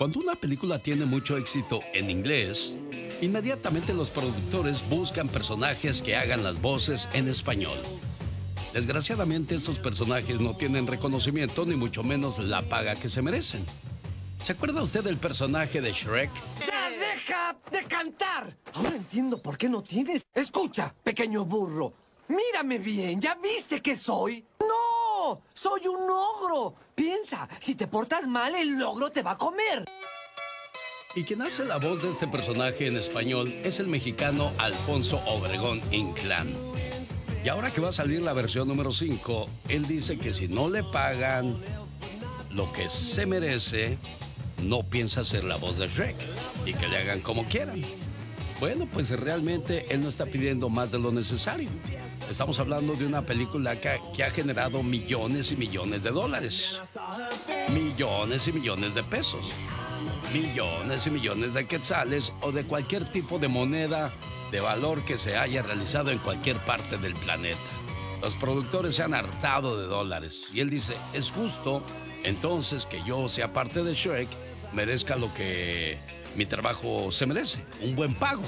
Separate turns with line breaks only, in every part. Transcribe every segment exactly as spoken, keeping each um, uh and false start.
Cuando una película tiene mucho éxito en inglés, inmediatamente los productores buscan personajes que hagan las voces en español. Desgraciadamente, estos personajes no tienen reconocimiento ni mucho menos la paga que se merecen. ¿Se acuerda usted del personaje de Shrek?
¡Ya deja de cantar! Ahora entiendo por qué no tienes... Escucha, pequeño burro. Mírame bien, ¿ya viste que soy? ¡No! ¡Soy un ogro! Piensa, si te portas mal, el ogro te va a comer.
Y quien hace la voz de este personaje en español es el mexicano Alfonso Obregón Inclán. Y ahora que va a salir la versión número cinco, él dice que si no le pagan lo que se merece, no piensa hacer la voz de Shrek y que le hagan como quieran. Bueno, pues realmente él no está pidiendo más de lo necesario. Estamos hablando de una película que, que ha generado millones y millones de dólares. Millones y millones de pesos. Millones y millones de quetzales o de cualquier tipo de moneda de valor que se haya realizado en cualquier parte del planeta. Los productores se han hartado de dólares y él dice, es justo entonces que yo sea parte de Shrek, merezca lo que mi trabajo se merece, un buen pago.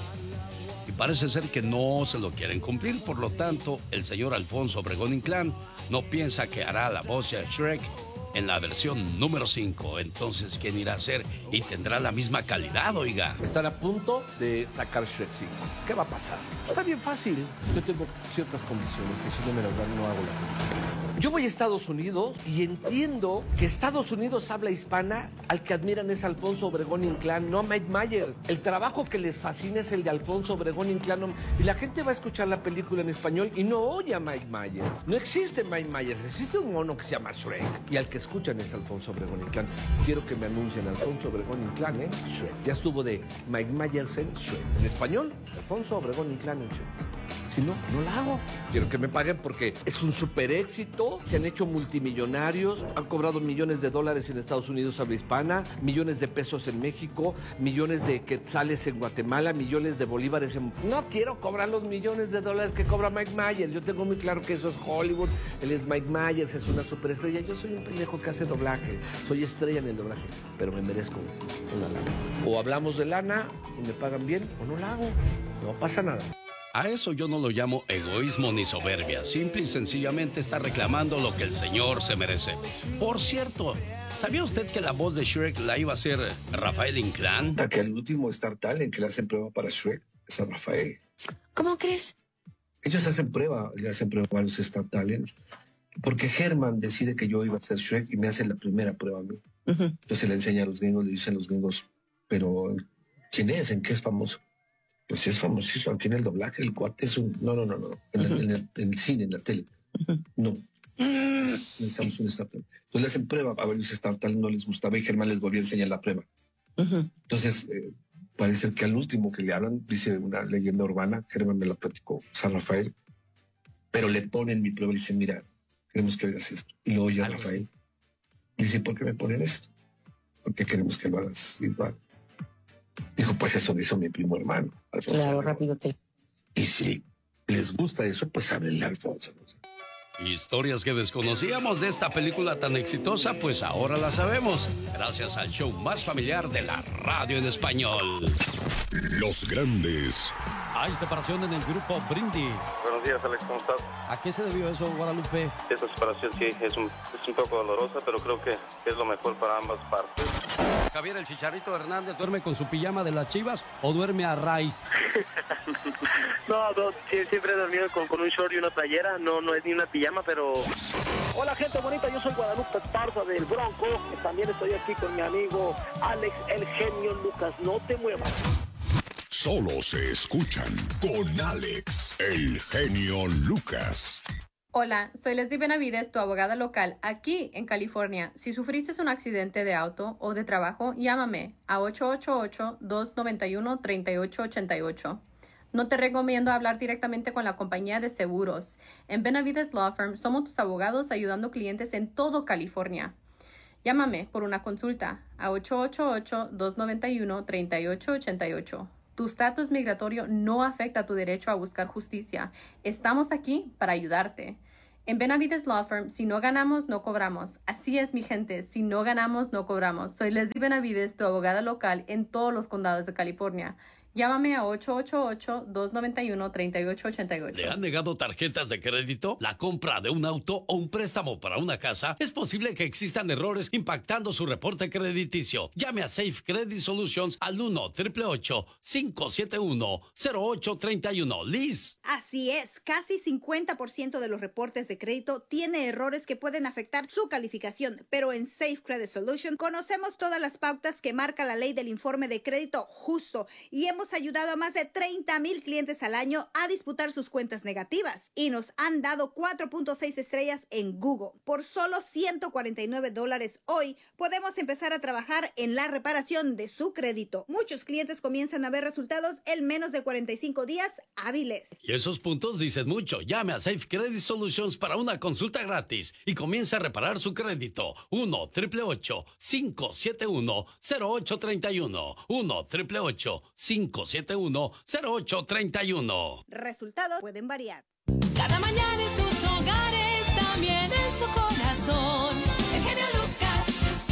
Y parece ser que no se lo quieren cumplir, por lo tanto, el señor Alfonso Obregón Inclán no piensa que hará la voz de Shrek en la versión número cinco. Entonces, ¿quién irá a hacer? Y tendrá la misma calidad, oiga.
Están a punto de sacar Shrek cinco. ¿Qué va a pasar? Está bien fácil. Yo tengo ciertas condiciones que si no me las dan, no hago la película. Yo voy a Estados Unidos y entiendo que Estados Unidos habla hispana, al que admiran es Alfonso Obregón Inclán, no a Mike Myers. El trabajo que les fascina es el de Alfonso Obregón Inclán. Y la gente va a escuchar la película en español y no oye a Mike Myers. No existe Mike Myers, existe un mono que se llama Shrek. Y al que escuchan es Alfonso Obregón Inclán. Quiero que me anuncien Alfonso Obregón Inclán en Shrek. Ya estuvo de Mike Myers en Shrek. En español, Alfonso Obregón Inclán en Shrek. Si no, no la hago. Quiero que me paguen porque es un super éxito. Se han hecho multimillonarios. Han cobrado millones de dólares en Estados Unidos, habla hispana, millones de pesos en México, millones de quetzales en Guatemala, millones de bolívares en... No quiero cobrar los millones de dólares que cobra Mike Myers. Yo tengo muy claro que eso es Hollywood. Él es Mike Myers, es una superestrella. Yo soy un pendejo que hace doblaje. Soy estrella en el doblaje, pero me merezco una lana. O hablamos de lana y me pagan bien, o no la hago. No pasa nada.
A eso yo no lo llamo egoísmo ni soberbia. Simple y sencillamente está reclamando lo que el señor se merece. Por cierto, ¿sabía usted que la voz de Shrek la iba a hacer Rafael Inclán?
Que el último Star Talent que le hacen prueba para Shrek es a Rafael.
¿Cómo crees?
Ellos hacen prueba, le hacen prueba a los Star Talents. Porque Herman decide que yo iba a ser Shrek y me hacen la primera prueba a mí. Uh-huh. Entonces le enseña a los gringos, le dicen a los gringos, pero ¿quién es? ¿En qué es famoso? Pues es famosísimo, aquí en el doblaje, el cuate es un... No, no, no, no, en, uh-huh. el, en, el, en el cine, en la tele. Uh-huh. No. Necesitamos un Star Talent. Entonces le hacen prueba, a ver, los Star Talent no les gustaba y Germán les volvió a enseñar la prueba. Uh-huh. Entonces, eh, parece que al último que le hablan, dice una leyenda urbana, Germán me la platicó, San Rafael, pero le ponen mi prueba y dicen, mira, queremos que hagas esto. Y luego oye a Rafael. Y dice, ¿por qué me ponen esto? Porque queremos que lo hagas igual. Dijo, pues eso lo hizo mi primo hermano, Alfonso.
Claro, rápido te.
Y si les gusta eso, pues háblenle a Alfonso.
Historias que desconocíamos de esta película tan exitosa, pues ahora la sabemos. Gracias al show más familiar de la radio en español.
Los grandes.
Hay separación en el grupo Brindis.
Buenos días, Alex, ¿cómo estás?
¿A qué se debió eso, Guadalupe?
Esta separación sí es un, es un poco dolorosa, pero creo que es lo mejor para ambas partes.
Javier el Chicharito Hernández, ¿duerme con su pijama de las Chivas o duerme a raíz?
no, no, siempre he dormido con, con un short y una playera, no, no es ni una pijama, pero...
Hola, gente bonita, yo soy Guadalupe Esparza del Bronco, y también estoy aquí con mi amigo Alex, el genio Lucas, no te muevas.
Solo se escuchan con Alex, el genio Lucas.
Hola, soy Leslie Benavides, tu abogada local aquí en California. Si sufriste un accidente de auto o de trabajo, llámame a ocho ocho ocho, dos nueve uno, tres ocho ocho ocho. No te recomiendo hablar directamente con la compañía de seguros. En Benavides Law Firm somos tus abogados ayudando clientes en todo California. Llámame por una consulta a ocho ocho ocho, dos nueve uno, tres ocho ocho ocho. Tu estatus migratorio no afecta tu derecho a buscar justicia. Estamos aquí para ayudarte. En Benavides Law Firm, si no ganamos, no cobramos. Así es, mi gente, si no ganamos, no cobramos. Soy Leslie Benavides, tu abogada local en todos los condados de California. Llámame a ocho ocho ocho, dos nueve uno, tres ocho ocho ocho.
¿Le han negado tarjetas de crédito? ¿La compra de un auto o un préstamo para una casa? Es posible que existan errores impactando su reporte crediticio. Llame a Safe Credit Solutions al uno, ocho ocho ocho, cinco siete uno, cero ocho tres uno. Liz.
Así es, casi cincuenta por ciento de los reportes de crédito tiene errores que pueden afectar su calificación, pero en Safe Credit Solutions conocemos todas las pautas que marca la ley del informe de crédito justo y hemos ayudado a más de treinta mil clientes al año a disputar sus cuentas negativas y nos han dado cuatro punto seis estrellas en Google. Por solo ciento cuarenta y nueve dólares hoy podemos empezar a trabajar en la reparación de su crédito. Muchos clientes comienzan a ver resultados en menos de cuarenta y cinco días hábiles.
Y esos puntos dicen mucho. Llame a Safe Credit Solutions para una consulta gratis y comienza a reparar su crédito. uno, ocho ocho ocho, cinco siete uno, cero ocho tres uno. uno, ocho ocho ocho, cinco siete uno, cero ocho tres uno.
Resultados pueden variar.
Cada mañana en sus hogares, también en su corazón. El genio Lucas.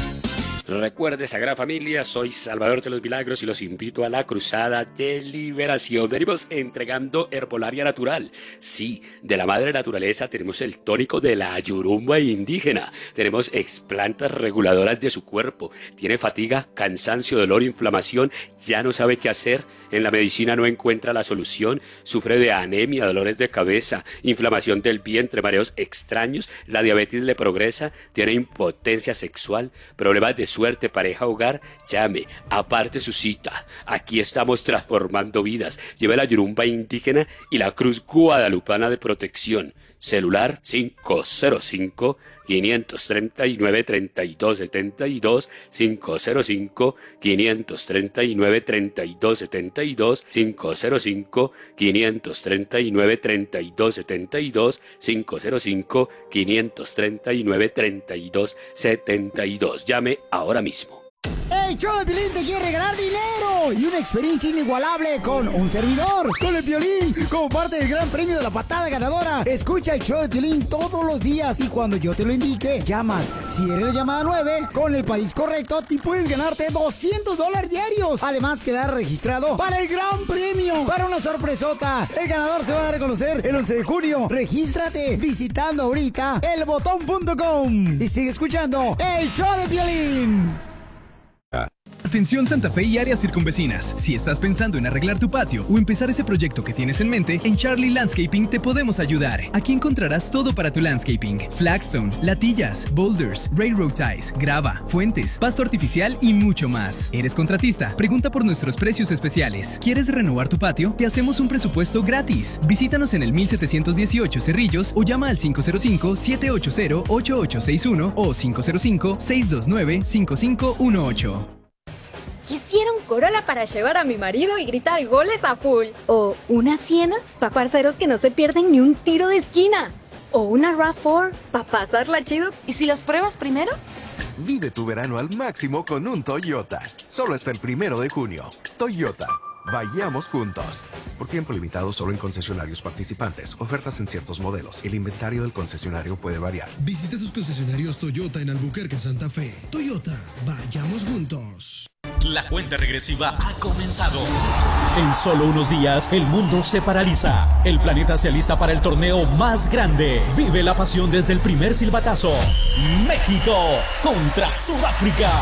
Recuerde, Sagrada Familia, soy Salvador de los Milagros y los invito a la Cruzada de Liberación. Venimos entregando herbolaria natural. Sí, de la madre naturaleza tenemos el tónico de la ayurumba indígena. Tenemos explantas reguladoras de su cuerpo. Tiene fatiga, cansancio, dolor, inflamación. Ya no sabe qué hacer. En la medicina no encuentra la solución. Sufre de anemia, dolores de cabeza, inflamación del vientre, mareos extraños. La diabetes le progresa. Tiene impotencia sexual, problemas de suerte, pareja, hogar. Llame, aparte su cita. Aquí estamos transformando vidas. Lleve la yurumba indígena y la cruz guadalupana de protección. Celular cinco cero cinco, cinco tres nueve, tres dos siete dos, cinco cero cinco, cinco tres nueve, tres dos siete dos, cinco cero cinco, cinco tres nueve, tres dos siete dos, cinco cero cinco, cinco tres nueve, tres dos siete dos. Llame ahora mismo.
El show de Piolín te quiere regalar dinero y una experiencia inigualable con un servidor, con el Piolín, como parte del gran premio de la patada ganadora. Escucha el show de Piolín todos los días y cuando yo te lo indique, llamas. Si eres la llamada nueve, con el país correcto, te puedes ganarte doscientos dólares diarios. Además, quedar registrado para el gran premio, para una sorpresota. El ganador se va a dar a conocer el once de junio. Regístrate visitando ahorita el botón punto com y sigue escuchando el show de Piolín.
Atención Santa Fe y áreas circunvecinas. Si estás pensando en arreglar tu patio o empezar ese proyecto que tienes en mente, en Charlie Landscaping te podemos ayudar. Aquí encontrarás todo para tu landscaping: flagstone, latillas, boulders, railroad ties, grava, fuentes, pasto artificial y mucho más. ¿Eres contratista? Pregunta por nuestros precios especiales. ¿Quieres renovar tu patio? Te hacemos un presupuesto gratis. Visítanos en el mil setecientos dieciocho Cerrillos o llama al cinco cero cinco, siete ocho cero, ocho ocho seis uno o cinco cero cinco, seis dos nueve, cinco cinco uno ocho.
Quisiera un Corolla para llevar a mi marido y gritar goles a full. O una Siena para parceros que no se pierden ni un tiro de esquina. O una RAV cuatro para pasarla chido. ¿Y si los pruebas primero?
Vive tu verano al máximo con un Toyota. Solo hasta el primero de junio. Toyota. Vayamos juntos. Por tiempo limitado solo en concesionarios participantes. Ofertas en ciertos modelos. El inventario del concesionario puede variar.
Visita tus concesionarios Toyota en Albuquerque, Santa Fe. Toyota, vayamos juntos.
La cuenta regresiva ha comenzado. En solo unos días, el mundo se paraliza. El planeta se alista para el torneo más grande. Vive la pasión desde el primer silbatazo. México contra Sudáfrica.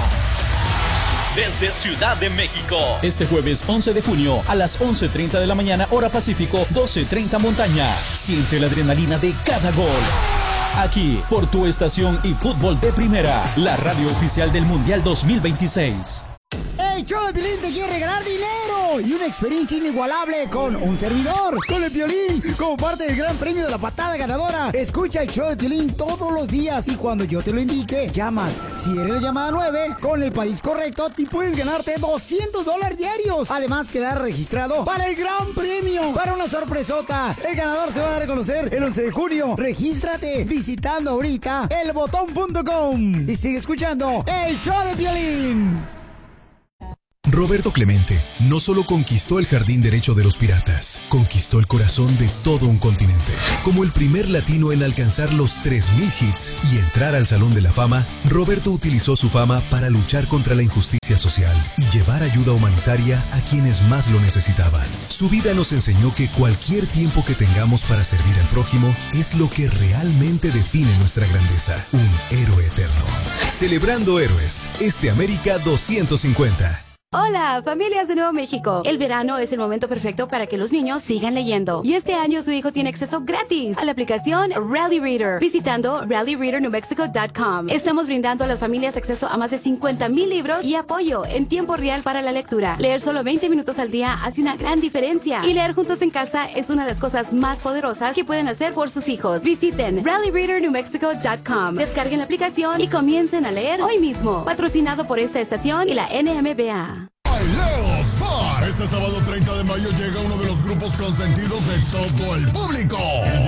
Desde Ciudad de México. Este jueves once de junio a las once treinta de la mañana, hora Pacífico, doce treinta montaña. Siente la adrenalina de cada gol. Aquí, por tu estación y fútbol de primera, la radio oficial del Mundial dos mil veintiséis.
El show de Piolín te quiere regalar dinero y una experiencia inigualable con un servidor, con el Piolín, como parte del gran premio de la patada ganadora. Escucha el show de Piolín todos los días y cuando yo te lo indique, llamas. Si eres la llamada nueve, con el país correcto, te puedes ganarte doscientos dólares diarios. Además, quedar registrado para el gran premio, para una sorpresota. El ganador se va a dar a conocer el once de junio. Regístrate visitando ahorita el botón punto com y sigue escuchando el show de Piolín.
Roberto Clemente no solo conquistó el jardín derecho de los piratas, conquistó el corazón de todo un continente. Como el primer latino en alcanzar los tres mil hits y entrar al Salón de la Fama, Roberto utilizó su fama para luchar contra la injusticia social y llevar ayuda humanitaria a quienes más lo necesitaban. Su vida nos enseñó que cualquier tiempo que tengamos para servir al prójimo es lo que realmente define nuestra grandeza, un héroe eterno. Celebrando héroes, este América doscientos cincuenta.
Hola, familias de Nuevo México. El verano es el momento perfecto para que los niños sigan leyendo. Y este año su hijo tiene acceso gratis a la aplicación Rally Reader visitando rally reader new mexico punto com. Estamos brindando a las familias acceso a más de cincuenta mil libros y apoyo en tiempo real para la lectura. Leer solo veinte minutos al día hace una gran diferencia. Y leer juntos en casa es una de las cosas más poderosas que pueden hacer por sus hijos. Visiten rally reader new mexico punto com. Descarguen la aplicación y comiencen a leer hoy mismo. Patrocinado por esta estación y la N M B A.
Leo's Bar. Este sábado treinta de mayo llega uno de los grupos consentidos de todo el público.